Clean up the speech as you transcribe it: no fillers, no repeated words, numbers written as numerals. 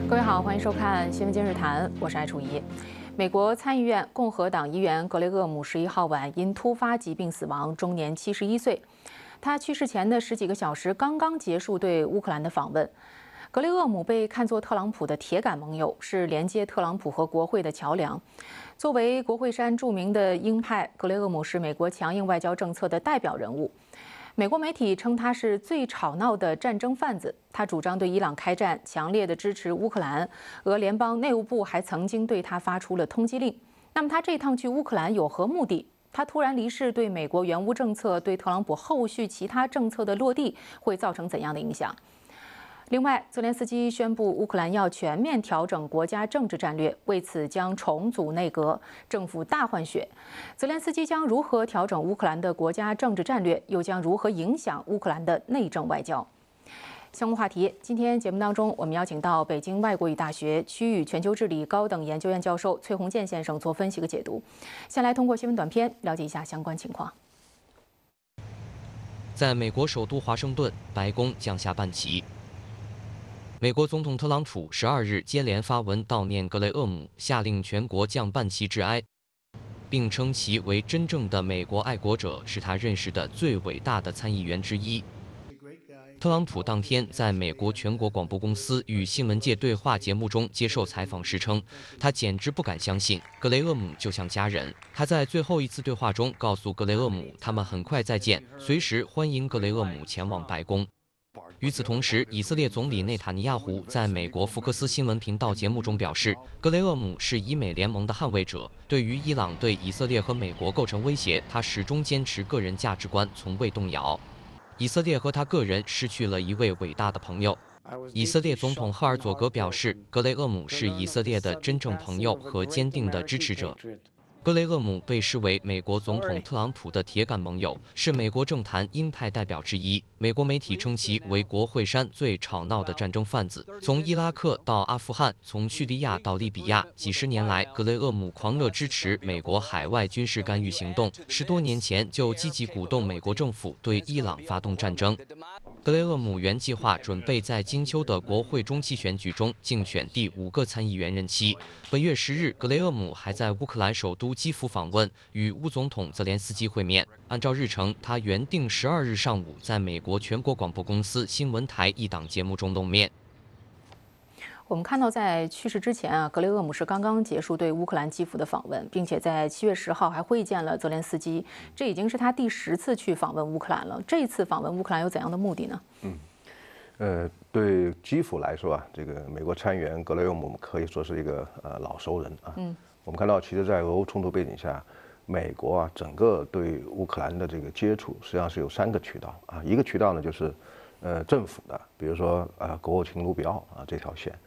各位好，欢迎收看《新闻今日谈》，我是艾楚怡。美国参议院共和党议员格雷厄姆11号晚因突发疾病死亡，终年71岁。他去世前的10几个小时刚刚结束对乌克兰的访问。格雷厄姆被看作特朗普的铁杆盟友，是连接特朗普和国会的桥梁。作为国会山著名的鹰派，格雷厄姆是美国强硬外交政策的代表人物。美国媒体称他是最吵闹的战争贩子，他主张对伊朗开战，强烈的支持乌克兰。俄联邦内务部还曾经对他发出了通缉令。那么他这趟去乌克兰有何目的？他突然离世对美国援乌政策、对特朗普后续其他政策的落地会造成怎样的影响？另外，泽连斯基宣布乌克兰要全面调整国家政治战略，为此将重组内阁，政府大换血。泽连斯基将如何调整乌克兰的国家政治战略，又将如何影响乌克兰的内政外交？相关话题，今天节目当中，我们邀请到北京外国语大学区域全球治理高等研究院教授崔宏建先生做分析和解读。先来通过新闻短片了解一下相关情况。 在美国首都华盛顿，白宫降下半旗。美国总统特朗普12日接连发文悼念格雷厄姆，下令全国降半旗致哀，并称其为真正的美国爱国者，是他认识的最伟大的参议员之一。特朗普当天在美国全国广播公司与新闻界对话节目中接受采访时称，他简直不敢相信格雷厄姆就像家人。他在最后一次对话中告诉格雷厄姆，他们很快再见，随时欢迎格雷厄姆前往白宫。与此同时，以色列总理内塔尼亚胡在美国福克斯新闻频道节目中表示，格雷厄姆是以美联盟的捍卫者，对于伊朗对以色列和美国构成威胁，他始终坚持个人价值观，从未动摇。以色列和他个人失去了一位伟大的朋友。以色列总统赫尔佐格表示，格雷厄姆是以色列的真正朋友和坚定的支持者。格雷厄姆被视为美国总统特朗普的铁杆盟友，是美国政坛鹰派代表之一。美国媒体称其为国会山最吵闹的战争贩子。从伊拉克到阿富汗，从叙利亚到利比亚，几十年来，格雷厄姆狂热支持美国海外军事干预行动。10多年前就积极鼓动美国政府对伊朗发动战争。格雷厄姆原计划准备在金秋的国会中期选举中竞选第5个参议员任期。本月10日，格雷厄姆还在乌克兰首都基辅访问，与乌总统泽连斯基会面。按照日程，他原定12日上午在美国全国广播公司新闻台一档节目中露面。 我们看到，在去世之前啊，格雷厄姆是刚刚结束对乌克兰基辅的访问，并且在7月10号还会见了泽连斯基。这已经是他第10次去访问乌克兰了。这一次访问乌克兰有怎样的目的呢？ 对基辅来说啊，这个美国参议员格雷厄姆可以说是一个老熟人啊。我们看到，其实，在俄乌冲突背景下，美国啊整个对乌克兰的这个接触，实际上是有3个渠道啊。一个渠道呢，就是政府的，比如说国务卿卢比奥啊这条线。